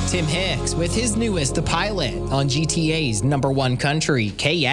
Tim Hicks with his newest, The Pilot, on GTA's number one country,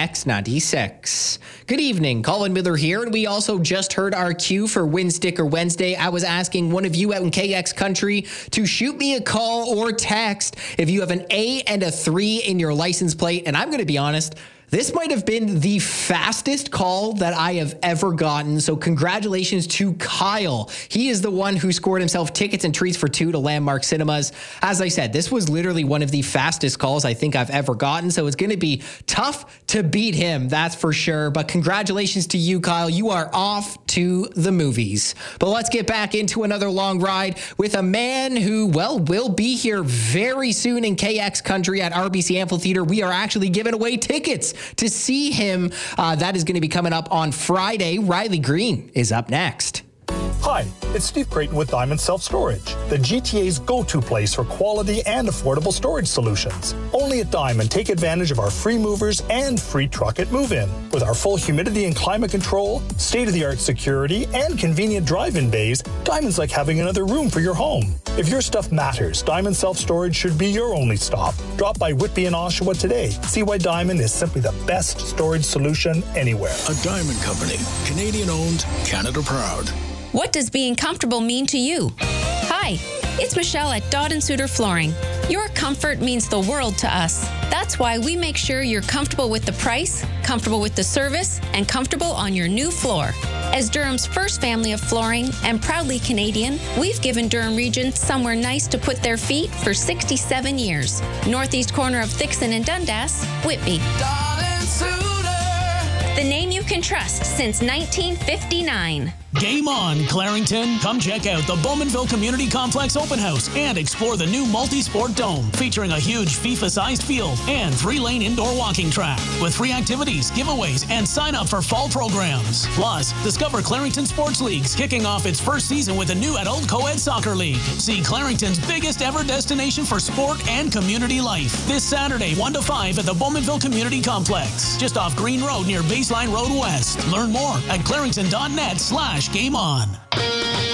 KX96. Good evening, Colin Miller here, and we also just heard our cue for Win Sticker Wednesday. I was asking one of you out in KX country to shoot me a call or text if you have an A and a 3 in your license plate, and I'm going to be honest, this might have been the fastest call that I have ever gotten, so congratulations to Kyle. He is the one who scored himself tickets and treats for 2 to Landmark Cinemas. As I said, this was literally one of the fastest calls I think I've ever gotten, so it's going to be tough to beat him, that's for sure. But congratulations to you, Kyle. You are off to the movies. But let's get back into another long ride with a man who, well, will be here very soon in KX country at RBC Amphitheater. We are actually giving away tickets to see him. That is going to be coming up on Friday. Riley Green is up next. Hi, it's Steve Creighton with Diamond Self Storage, the GTA's go-to place for quality and affordable storage solutions. Only at Diamond, take advantage of our free movers and free truck at move-in. With our full humidity and climate control, state-of-the-art security, and convenient drive-in bays, Diamond's like having another room for your home. If your stuff matters, Diamond Self Storage should be your only stop. Drop by Whitby and Oshawa today. See why Diamond is simply the best storage solution anywhere. A Diamond Company, Canadian-owned, Canada proud. What does being comfortable mean to you? Hi, it's Michelle at Dodd & Suter Flooring. Your comfort means the world to us. That's why we make sure you're comfortable with the price, comfortable with the service, and comfortable on your new floor. As Durham's first family of flooring and proudly Canadian, we've given Durham Region somewhere nice to put their feet for 67 years. Northeast corner of Thixon and Dundas, Whitby. Dodd & Suter. The name you can trust since 1959. Game on, Clarington. Come check out the Bowmanville Community Complex Open House and explore the new multi-sport dome featuring a huge FIFA-sized field and 3-lane indoor walking track with free activities, giveaways, and sign up for fall programs. Plus, discover Clarington Sports Leagues kicking off its first season with a new adult co-ed soccer league. See Clarington's biggest ever destination for sport and community life this Saturday, 1 to 5 at the Bowmanville Community Complex, just off Green Road near Baseline Road West. Learn more at clarington.net/Game On.